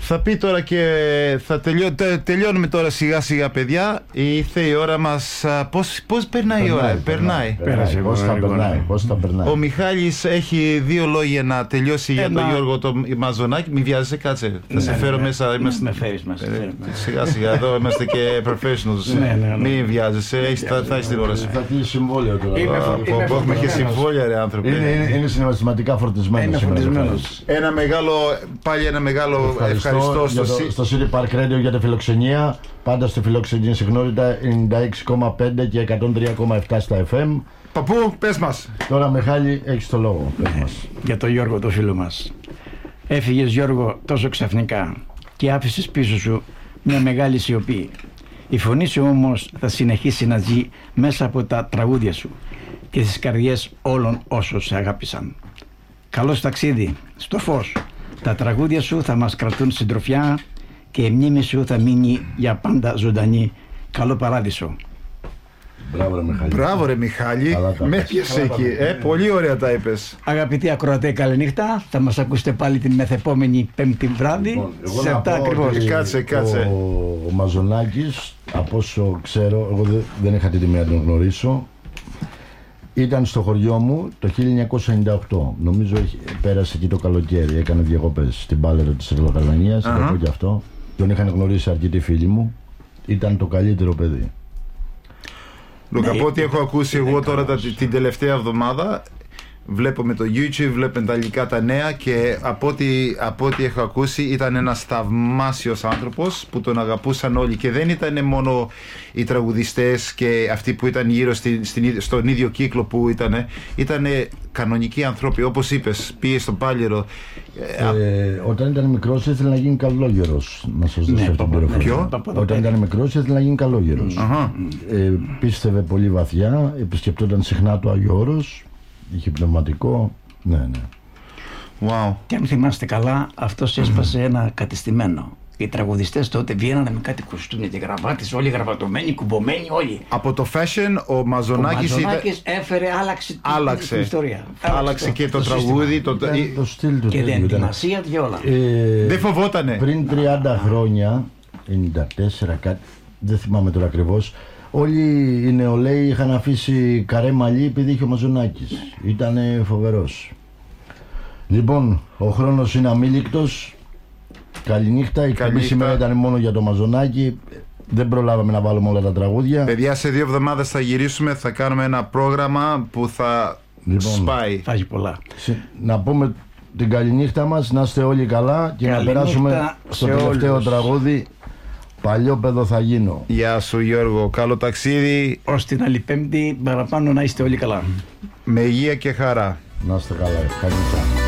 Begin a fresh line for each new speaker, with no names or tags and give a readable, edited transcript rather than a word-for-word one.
Θα πει τώρα και τελειώνουμε τώρα σιγά σιγά, παιδιά. Ήρθε η ώρα μας. Πώς περνάει η ώρα? Περνάει.
Πώς θα περνάει.
Ο Μιχάλης έχει 2 λόγια να τελειώσει για τον Γιώργο το Μαζονάκη. Μην βιάζεσαι, κάτσε. Θα σε φέρω μέσα.
Με φέρεις μέσα.
Σιγά σιγά, εδώ είμαστε και professionals. Μην βιάζεσαι, θα έχεις την ώρα σου.
Θα κλείσει συμβόλαιο τώρα.
Έχουμε και συμβόλαια, ρε άνθρωποι.
Είναι συναισθηματικά φορτισμένος.
Πάλι ένα μεγάλο ευχαριστώ
στο City Park Radio για τη φιλοξενία. Πάντα στη φιλοξενία συχνότητα 96,5 και 103,7 στα FM.
Παππού, πες μας.
Τώρα, Μιχάλη, έχεις το λόγο. Πες μας.
Για τον Γιώργο, το φίλο μας. Έφυγες, Γιώργο, τόσο ξαφνικά και άφησες πίσω σου μια μεγάλη σιωπή. Η φωνή σου όμως θα συνεχίσει να ζει μέσα από τα τραγούδια σου και στις καρδιές όλων όσων σε αγάπησαν. Καλώς ταξίδι στο φως. Τα τραγούδια σου θα μας κρατούν συντροφιά και η μνήμη σου θα μείνει για πάντα ζωντανή. Καλό παράδεισο.
Μπράβο ρε
Μιχάλη. Με έπιασε εκεί. Πολύ ωραία τα είπες.
Αγαπητοί ακροατέ, καληνύχτα. Θα μας ακούσετε πάλι την μεθεπόμενη Πέμπτη βράδυ. Σε 7 ακριβώς.
Κάτσε.
Ο Μαζονάκης, από όσο ξέρω, εγώ δεν είχα την τιμή να τον γνωρίσω. Ήταν στο χωριό μου το 1998. Νομίζω πέρασε εκεί το καλοκαίρι. Έκανε διακοπές στην Πάλαιρο της Ελλοκαλανίας. Θα πω και αυτό. Τον είχαν γνωρίσει αρκετοί φίλοι μου. Ήταν το καλύτερο παιδί.
Λουκα, από ό,τι έχω ακούσει εγώ τώρα την τελευταία εβδομάδα, βλέπω με το YouTube, βλέπω τα υλικά τα νέα και από ό,τι έχω ακούσει ήταν ένας θαυμάσιος άνθρωπος που τον αγαπούσαν όλοι και δεν ήταν μόνο οι τραγουδιστές και αυτοί που ήταν γύρω στον ίδιο κύκλο που ήταν κανονικοί άνθρωποι, όπως είπες, πήγε στον Πάλαιρο.
Όταν ήταν μικρός ήθελε να γίνει καλόγερος, να σας δώσω αυτή την πληροφορία. Όταν ήταν μικρός ήθελε να γίνει καλόγερος. Πίστευε πολύ βαθιά, επισκεπτόταν συχνά το Άγιο Όρος. Είχε πνευματικό, ναι.
Wow.
Και αν θυμάστε καλά, αυτός έσπασε ένα κατεστημένο. Οι τραγουδιστές τότε βγαίνανε με κάτι κουστούμια και γραβάτες, όλοι γραβατωμένοι, κουμπωμένοι, όλοι.
Από το fashion, ο Μαζονάκης
άλλαξε την ιστορία.
Άλλαξε και το τραγούδι,
το στυλ του
και την ετοιμασία και όλα.
Δεν φοβότανε.
Πριν 30 χρόνια, 94 κάτι, δεν θυμάμαι τώρα ακριβώς, όλοι οι νεολαίοι είχαν αφήσει καρέ μαλλί επειδή είχε ο Μαζονάκης. Ήτανε φοβερός. Λοιπόν, ο χρόνος είναι αμήλικτος. Καληνύχτα. Η εκπομπή σήμερα ήταν μόνο για το Μαζονάκη. Δεν προλάβαμε να βάλουμε όλα τα τραγούδια.
Παιδιά, σε 2 εβδομάδες θα γυρίσουμε. Θα κάνουμε ένα πρόγραμμα που θα σπάει.
Θα έχει πολλά.
Να πούμε την καληνύχτα μας. Να είστε όλοι καλά και να περάσουμε στο τελευταίο τραγούδι. Παλιόπαιδο θα γίνω.
Γεια σου Γιώργο, καλό ταξίδι.
Ως την άλλη Πέμπτη, παραπάνω να είστε όλοι καλά.
Με υγεία και χαρά.
Να είστε καλά, ευχαριστώ.